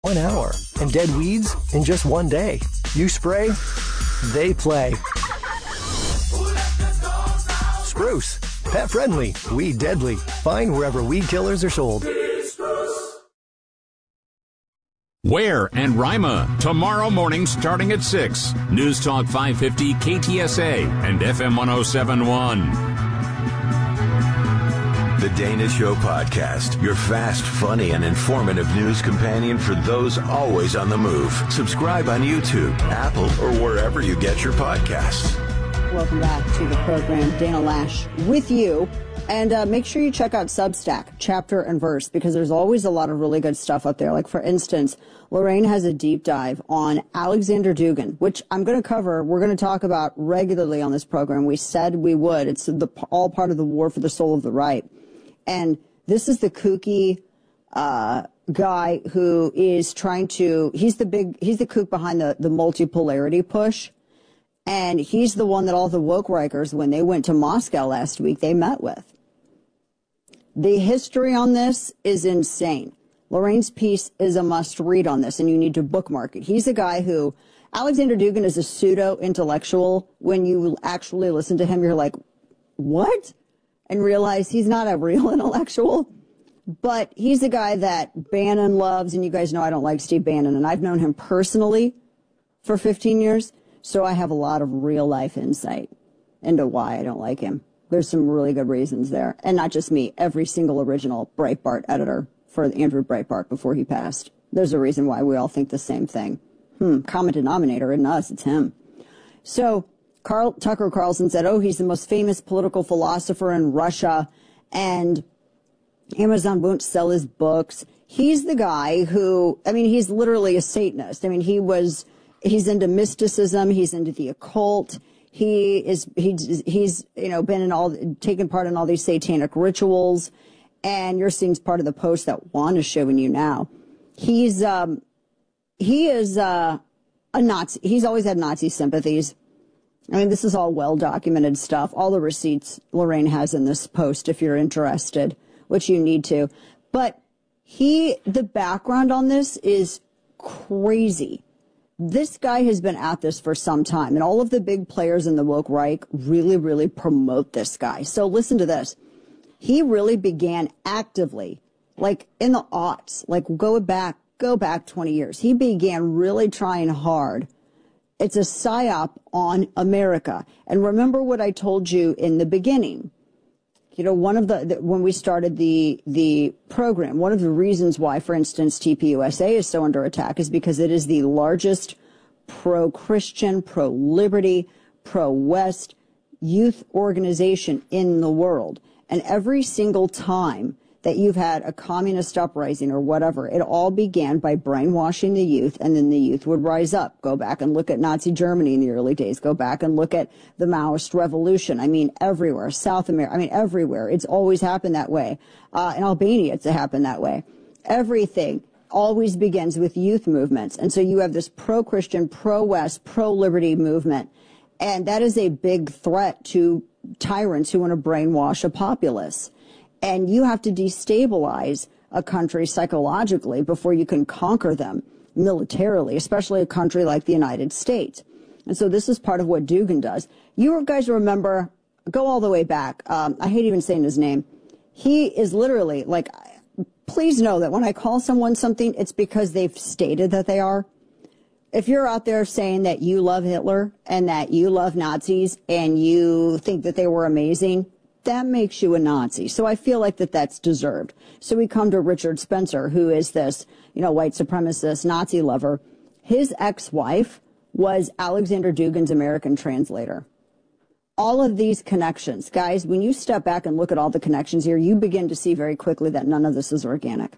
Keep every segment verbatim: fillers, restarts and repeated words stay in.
One hour. And dead weeds in just one day. You spray, they play. Spruce. Pet friendly. Weed deadly. Find wherever weed killers are sold. Ware and Rima, tomorrow morning starting at six. News Talk five fifty K T S A and F M one oh seven point one. The Dana Show Podcast, your fast, funny, and informative news companion for those always on the move. Subscribe on YouTube, Apple, or wherever you get your podcasts. Welcome back to the program. Dana Lash with you. And uh, make sure you check out Substack, Chapter and Verse, because there's always a lot of really good stuff up there. Like, for instance, Lorraine has a deep dive on Alexander Dugin, which I'm going to cover. We're going to talk about regularly on this program. We said we would. It's the, all part of the war for the soul of the right. And this is the kooky uh, guy who is trying to, he's the big, he's the kook behind the, the multipolarity push. And he's the one that all the woke Rikers, when they went to Moscow last week, they met with. The history on this is insane. Lorraine's piece is a must read on this, and you need to bookmark it. He's a guy who, Alexander Dugin is a pseudo-intellectual. When you actually listen to him, you're like, what? And realize he's not a real intellectual, but he's a guy that Bannon loves, and you guys know I don't like Steve Bannon, and I've known him personally for fifteen years, so I have a lot of real-life insight into why I don't like him. There's some really good reasons there, and not just me, every single original Breitbart editor for Andrew Breitbart before he passed. There's a reason why we all think the same thing. Hmm, common denominator in us, it's him. So Carl, Tucker Carlson said, oh, he's the most famous political philosopher in Russia, and Amazon won't sell his books. He's the guy who, I mean, he's literally a Satanist. I mean, he was, he's into mysticism. He's into the occult. He is, he's, he's, you know, been in all, taken part in all these satanic rituals. And you're seeing part of the post that Juan is showing you now. He's, um, he is, uh, a Nazi. He's always had Nazi sympathies. I mean, this is all well-documented stuff. All the receipts Lorraine has in this post, if you're interested, which you need to. But he, the background on this is crazy. This guy has been at this for some time, and all of the big players in the woke Reich really, really promote this guy. So listen to this. He really began actively, like in the aughts, like go back, go back twenty years. He began really trying hard. It's a psyop on America. And remember what I told you in the beginning. You know, one of the, the when we started the the program, one of the reasons why, for instance, T P U S A is so under attack is because it is the largest pro-Christian, pro-liberty, pro-West youth organization in the world. And every single time that you've had a communist uprising or whatever, it all began by brainwashing the youth, and then the youth would rise up. Go back and look at Nazi Germany in the early days. Go back and look at the Maoist revolution. I mean, everywhere. South America. I mean, everywhere. It's always happened that way. Uh, in Albania, it's happened that way. Everything always begins with youth movements. And so you have this pro-Christian, pro-West, pro-liberty movement. And that is a big threat to tyrants who want to brainwash a populace. And you have to destabilize a country psychologically before you can conquer them militarily, especially a country like the United States. And so this is part of what Dugin does. You guys remember, go all the way back. Um, I hate even saying his name. He is literally like, please know that when I call someone something, it's because they've stated that they are. If you're out there saying that you love Hitler and that you love Nazis and you think that they were amazing, that makes you a Nazi. So I feel like that that's deserved. So we come to Richard Spencer, who is this, you know, white supremacist Nazi lover. His ex-wife was Alexander Dugin's American translator. All of these connections, guys, when you step back and look at all the connections here, you begin to see very quickly that none of this is organic.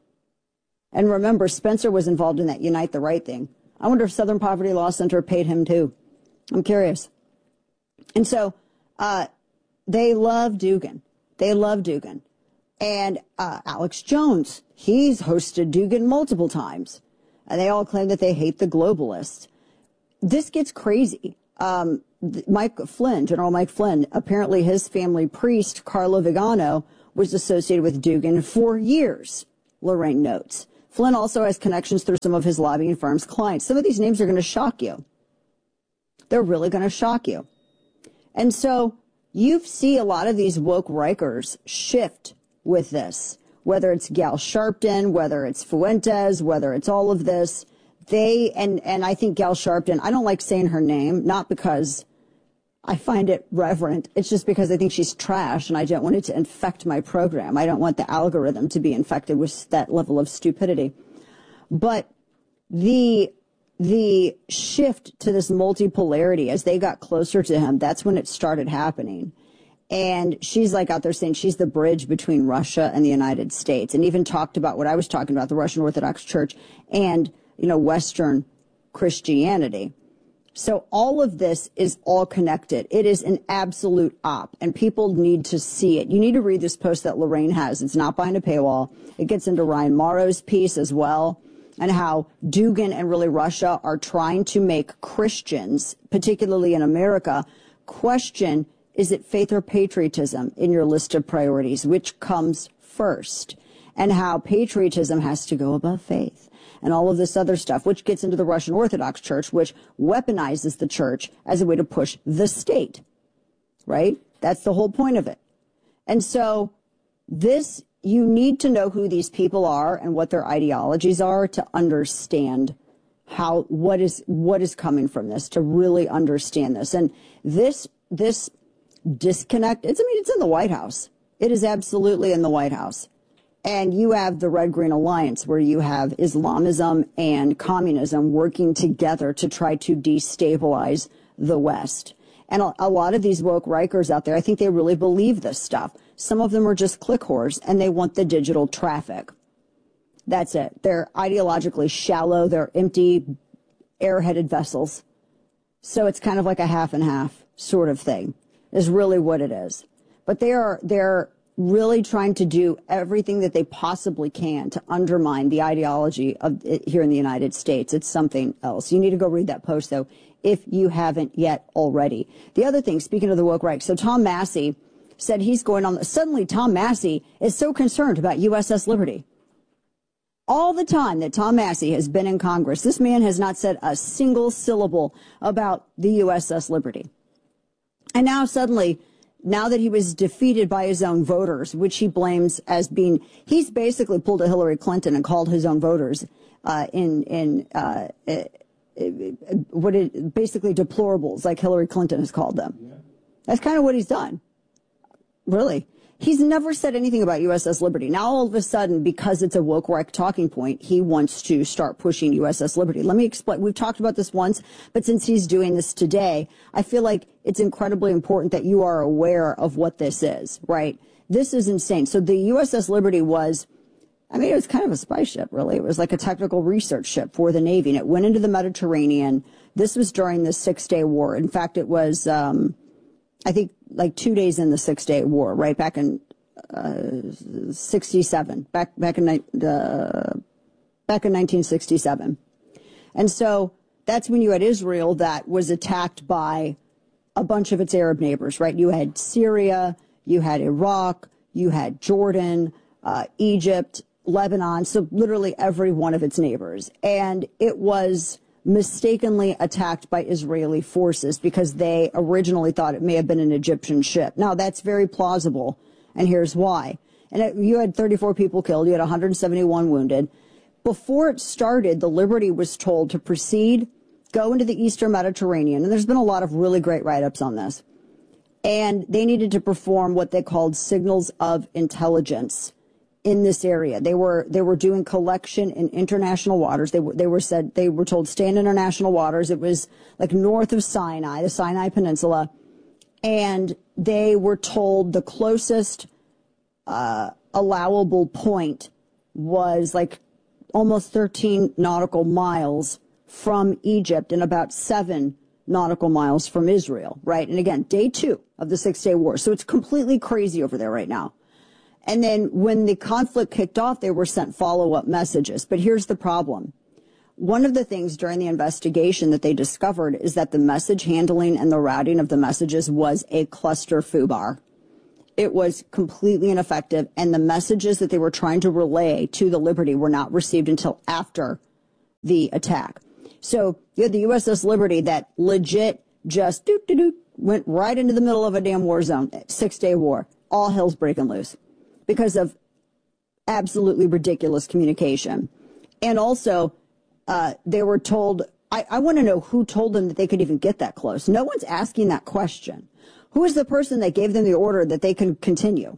And remember, Spencer was involved in that Unite the Right thing. I wonder if Southern Poverty Law Center paid him too. I'm curious. And so, uh, they love Dugin. They love Dugin. And uh, Alex Jones, he's hosted Dugin multiple times. And they all claim that they hate the globalists. This gets crazy. Um, Mike Flynn, General Mike Flynn, apparently his family priest, Carlo Vigano, was associated with Dugin for years, Lorraine notes. Flynn also has connections through some of his lobbying firm's clients. Some of these names are going to shock you. They're really going to shock you. And so you see a lot of these woke Rikers shift with this, whether it's Gal Sharpton, whether it's Fuentes, whether it's all of this. They, and, and I think Gal Sharpton, I don't like saying her name, not because I find it reverent. It's just because I think she's trash and I don't want it to infect my program. I don't want the algorithm to be infected with that level of stupidity. But the, the shift to this multipolarity as they got closer to him, that's when it started happening. And she's like out there saying she's the bridge between Russia and the United States, and even talked about what I was talking about, the Russian Orthodox Church and, you know, Western Christianity. So all of this is all connected. It is an absolute op, and people need to see it. You need to read this post that Lorraine has. It's not behind a paywall. It gets into Ryan Morrow's piece as well, and how Dugin and really Russia are trying to make Christians, particularly in America, question, is it faith or patriotism in your list of priorities? Which comes first? And how patriotism has to go above faith. And all of this other stuff, which gets into the Russian Orthodox Church, which weaponizes the church as a way to push the state, right? That's the whole point of it. And so this, you need to know who these people are and what their ideologies are to understand how, what is, what is coming from this, to really understand this. And this, this disconnect, it's, I mean, it's in the White House. It is absolutely in the White House. And you have the Red-Green Alliance, where you have Islamism and communism working together to try to destabilize the West. And a, a lot of these woke Rikers out there, I think they really believe this stuff. Some of them are just click whores, and they want the digital traffic. That's it. They're ideologically shallow. They're empty, airheaded vessels. So it's kind of like a half and half sort of thing, is really what it is. But they are, they're really trying to do everything that they possibly can to undermine the ideology of it here in the United States. It's something else. You need to go read that post, though, if you haven't yet already. The other thing, speaking of the woke right, so Tom Massey said he's going on. Suddenly, Tom Massey is so concerned about U S S Liberty. All the time that Tom Massey has been in Congress, this man has not said a single syllable about the U S S Liberty. And now suddenly, now that he was defeated by his own voters, which he blames as being, he's basically pulled a Hillary Clinton and called his own voters uh, in in uh, uh, what it basically deplorables, like Hillary Clinton has called them. Yeah. That's kind of what he's done. Really. He's never said anything about U S S Liberty. Now, all of a sudden, because it's a woke right talking point, he wants to start pushing U S S Liberty. Let me explain. We've talked about this once, but since he's doing this today, I feel like it's incredibly important that you are aware of what this is, right? This is insane. So the U S S Liberty was, I mean, it was kind of a spy ship, really. It was like a technical research ship for the Navy, and it went into the Mediterranean. This was during the Six-Day War. In fact, it was, um, I think, like two days in the Six-Day War, right back in uh, sixty-seven, back back in uh, back in nineteen sixty-seven, and so that's when you had Israel that was attacked by a bunch of its Arab neighbors, right? You had Syria, you had Iraq, you had Jordan, uh, Egypt, Lebanon, so literally every one of its neighbors, and it was mistakenly attacked by Israeli forces because they originally thought it may have been an Egyptian ship. Now, that's very plausible, and here's why. And it, you had thirty-four people killed, you had one hundred seventy-one wounded. Before it started, the Liberty was told to proceed, go into the Eastern Mediterranean, and there's been a lot of really great write-ups on this, and they needed to perform what they called signals of intelligence in this area. They were they were doing collection in international waters. They were they were said they were told stay in international waters. It was like north of Sinai, the Sinai Peninsula, and they were told the closest uh, allowable point was like almost thirteen nautical miles from Egypt and about seven nautical miles from Israel. Right, and again, day two of the Six-Day War. So it's completely crazy over there right now. And then when the conflict kicked off, they were sent follow-up messages. But here's the problem. One of the things during the investigation that they discovered is that the message handling and the routing of the messages was a cluster foobar. it was completely ineffective, and the messages that they were trying to relay to the Liberty were not received until after the attack. So you had the U S S Liberty that legit just doot, doot, doot, went right into the middle of a damn war zone, six-day war. All hell's breaking loose because of absolutely ridiculous communication. And also, uh, they were told, I, I want to know who told them that they could even get that close. No one's asking that question. Who is the person that gave them the order that they can continue?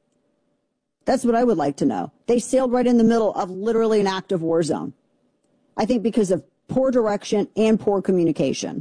That's what I would like to know. They sailed right in the middle of literally an active war zone. I think because of poor direction and poor communication.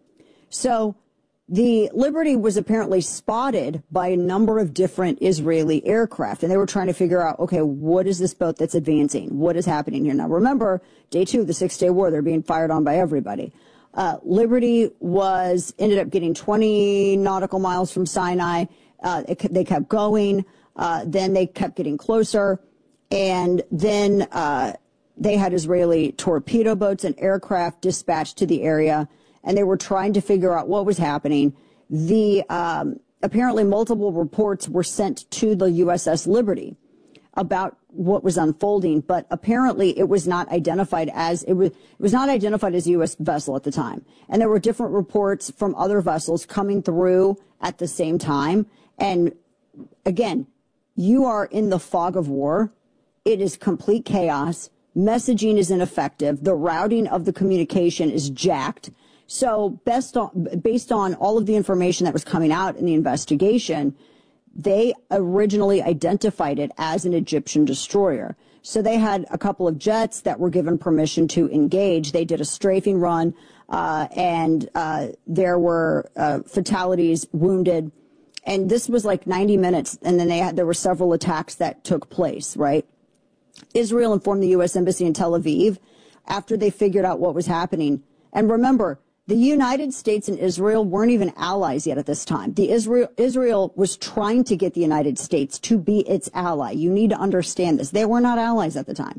So the Liberty was apparently spotted by a number of different Israeli aircraft, and they were trying to figure out, okay, what is this boat that's advancing? What is happening here? Now, remember, day two of the six-day war, they're being fired on by everybody. Uh, Liberty was ended up getting twenty nautical miles from Sinai. Uh, it, they kept going. Uh, then they kept getting closer. And then uh, they had Israeli torpedo boats and aircraft dispatched to the area, and they were trying to figure out what was happening. The um, apparently multiple reports were sent to the U S S Liberty about what was unfolding, but apparently it was not identified as it was it was not identified as a U S vessel at the time. And there were different reports from other vessels coming through at the same time. And again, you are in the fog of war. It is complete chaos. Messaging is ineffective. The routing of the communication is jacked. So best on, based on all of the information that was coming out in the investigation, they originally identified it as an Egyptian destroyer. So they had a couple of jets that were given permission to engage. They did a strafing run, uh, and uh, there were uh, fatalities, wounded. And this was like ninety minutes, and then they had, there were several attacks that took place, right? Israel informed the U S Embassy in Tel Aviv after they figured out what was happening. And remember, the United States and Israel weren't even allies yet at this time. The Israel, Israel was trying to get the United States to be its ally. You need to understand this. They were not allies at the time.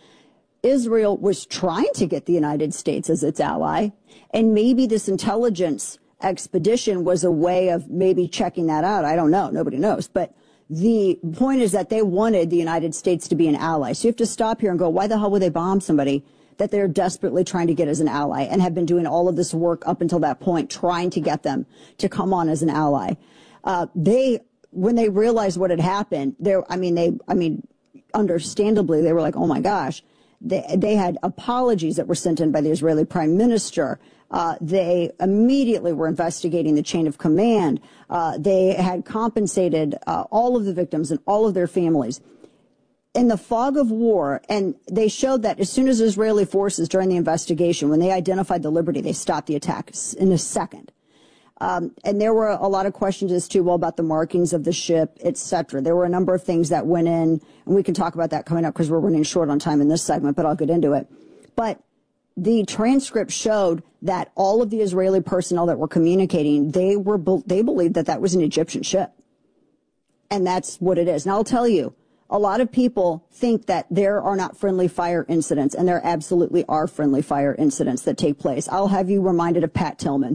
Israel was trying to get the United States as its ally, and maybe this intelligence expedition was a way of maybe checking that out. I don't know. Nobody knows. But the point is that they wanted the United States to be an ally. So you have to stop here and go, why the hell would they bomb somebody that they're desperately trying to get as an ally and have been doing all of this work up until that point, trying to get them to come on as an ally? Uh, they, when they realized what had happened, there, I mean, they, I mean, understandably, they were like, oh my gosh. They, they had apologies that were sent in by the Israeli prime minister. Uh, they immediately were investigating the chain of command. Uh, they had compensated uh, all of the victims and all of their families. In the fog of war, and they showed that as soon as Israeli forces during the investigation, when they identified the Liberty, they stopped the attack in a second. Um, and there were a lot of questions as to, well, about the markings of the ship, et cetera. There were a number of things that went in, and we can talk about that coming up because we're running short on time in this segment, but I'll get into it. But the transcript showed that all of the Israeli personnel that were communicating, they were they believed that that was an Egyptian ship. And that's what it is. Now, I'll tell you, a lot of people think that there are not friendly fire incidents, and there absolutely are friendly fire incidents that take place. I'll have you reminded of Pat Tillman.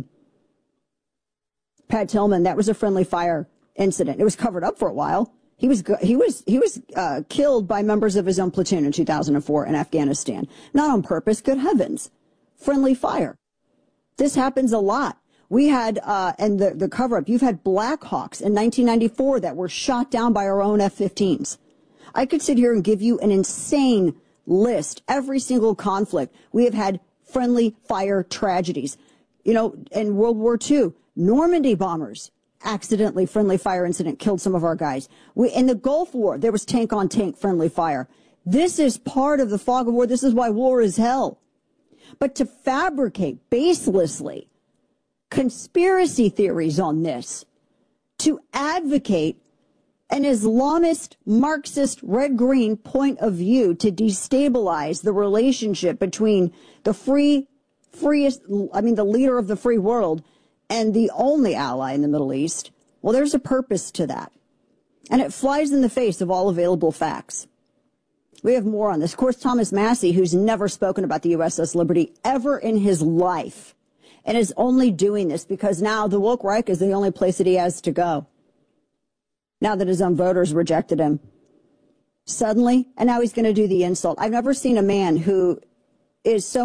Pat Tillman, that was a friendly fire incident. It was covered up for a while. He was he was he was uh, killed by members of his own platoon in two thousand four in Afghanistan. Not on purpose. Good heavens, friendly fire. This happens a lot. We had uh, and the the cover up. You've had Black Hawks in nineteen ninety-four that were shot down by our own F fifteens. I could sit here and give you an insane list. Every single conflict we have had friendly fire tragedies. You know, in World War Two, Normandy bombers. Accidentally friendly fire incident killed some of our guys. We, in the Gulf War, there was tank on tank friendly fire. This is part of the fog of war. This is why war is hell. But to fabricate baselessly conspiracy theories on this, to advocate an Islamist, Marxist, red-green point of view to destabilize the relationship between the free, freest, I mean, the leader of the free world and the only ally in the Middle East, well, there's a purpose to that. And it flies in the face of all available facts. We have more on this. Of course, Thomas Massie, who's never spoken about the U S S Liberty ever in his life, and is only doing this because now the woke Reich is the only place that he has to go. now that his own voters rejected him. Suddenly, and now he's going to do the insult. I've never seen a man who is so